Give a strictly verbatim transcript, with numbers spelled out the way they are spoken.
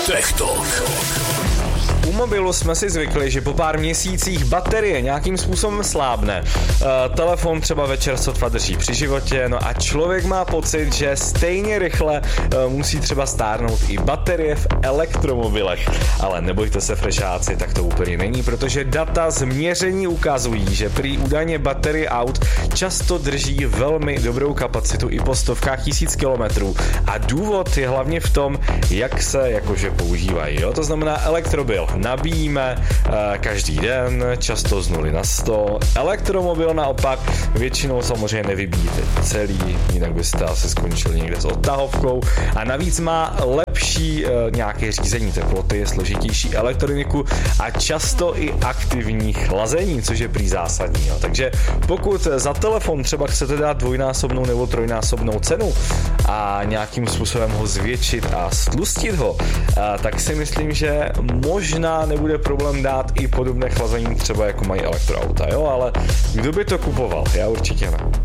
Tech Talk. U mobilu jsme si zvykli, že po pár měsících baterie nějakým způsobem slábne. E, telefon třeba večer sotva drží při životě, no a člověk má pocit, že stejně rychle e, musí třeba stárnout i baterie v elektromobilech. Ale nebojte se, frešáci, tak to úplně není, protože data z měření ukazují, že prý údajně baterie aut často drží velmi dobrou kapacitu i po stovkách tisíc kilometrů. A důvod je hlavně v tom, jak se jakože používají. Jo? To znamená elektrobil. Nabíjíme e, každý den, často z nuly na sto. Elektromobil naopak většinou samozřejmě nevybíjíte celý, jinak byste asi skončili někde s odtahovkou. A navíc má lepší e, nějaké řízení teploty, složitější elektroniku a často i aktivní chlazení, což je prý zásadní. Jo. Takže pokud za telefon třeba chcete dát dvojnásobnou nebo trojnásobnou cenu a nějakým způsobem ho zvětšit a stlustit ho, a, tak si myslím, že možná nebude problém dát i podobné chlazení třeba jako mají elektroauta, jo, ale kdo by to kupoval? Já určitě ne.